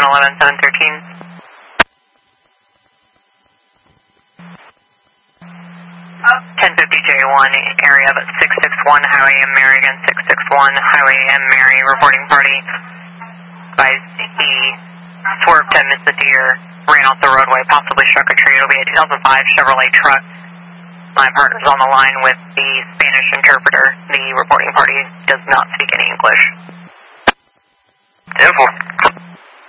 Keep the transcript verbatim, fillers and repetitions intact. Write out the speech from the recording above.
eleven seven thirteen. ten fifty J one, area of six six one, Highway M. Mary, again, six six one, Highway M. Mary, reporting party. By he swerved to miss a deer, ran off the roadway, possibly struck a tree. It'll be a two thousand five Chevrolet truck. My partner's on the line with the Spanish interpreter. The reporting party does not speak any English. ten four.